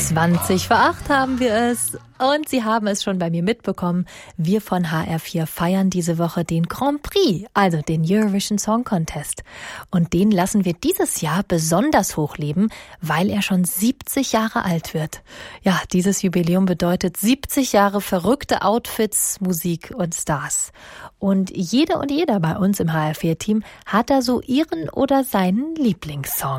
20 vor 8 haben wir es. Und Sie haben es schon bei mir mitbekommen. Wir von HR4 feiern diese Woche den Grand Prix, also den Eurovision Song Contest. Und den lassen wir dieses Jahr besonders hochleben, weil er schon 70 Jahre alt wird. Ja, dieses Jubiläum bedeutet 70 Jahre verrückte Outfits, Musik und Stars. Und jede und jeder bei uns im HR4-Team hat da so ihren oder seinen Lieblingssong.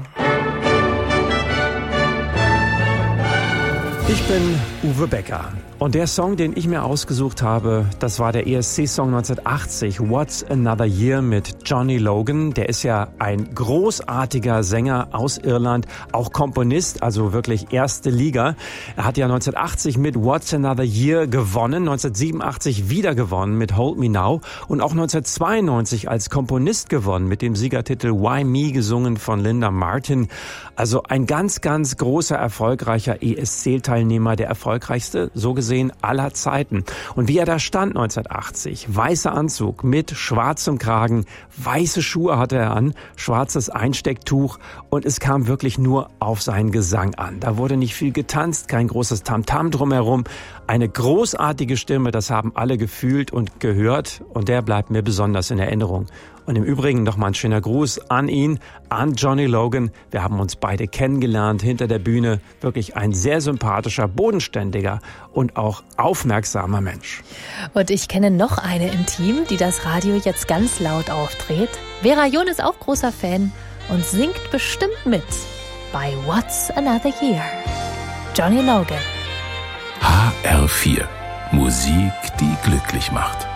Ich bin Uwe Becker und der Song, den ich mir ausgesucht habe, das war der ESC-Song 1980, What's Another Year mit Johnny Logan. Der ist ja ein großartiger Sänger aus Irland, auch Komponist, also wirklich erste Liga. Er hat ja 1980 mit What's Another Year gewonnen, 1987 wieder gewonnen mit Hold Me Now und auch 1992 als Komponist gewonnen mit dem Siegertitel Why Me, gesungen von Linda Martin. Also ein ganz, ganz großer, erfolgreicher ESC-Teilnehmer, der erfolgreichste, so gesehen, aller Zeiten. Und wie er da stand 1980, weißer Anzug mit schwarzem Kragen, weiße Schuhe hatte er an, schwarzes Einstecktuch und es kam wirklich nur auf seinen Gesang an. Da wurde nicht viel getanzt, kein großes Tamtam drumherum. Eine großartige Stimme, das haben alle gefühlt und gehört und der bleibt mir besonders in Erinnerung. Und im Übrigen nochmal ein schöner Gruß an ihn, an Johnny Logan. Wir haben uns beide kennengelernt hinter der Bühne. Wirklich ein sehr sympathischer, bodenständiger und auch aufmerksamer Mensch. Und ich kenne noch eine im Team, die das Radio jetzt ganz laut aufdreht. Vera John ist auch großer Fan und singt bestimmt mit bei What's Another Year. Johnny Logan. HR4. Musik, die glücklich macht.